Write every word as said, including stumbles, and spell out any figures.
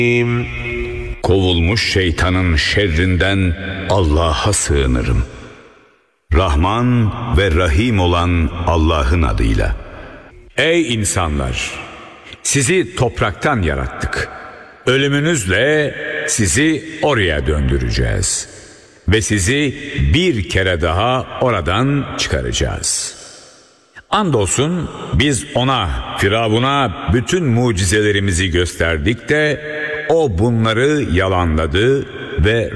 Kovulmuş şeytanın şerrinden Allah'a sığınırım. Rahman ve Rahim olan Allah'ın adıyla. Ey insanlar! Sizi topraktan yarattık. Ölümünüzle sizi oraya döndüreceğiz. Ve sizi bir kere daha oradan çıkaracağız. Andolsun biz ona, Firavun'a bütün mucizelerimizi gösterdik de o bunları yalanladı ve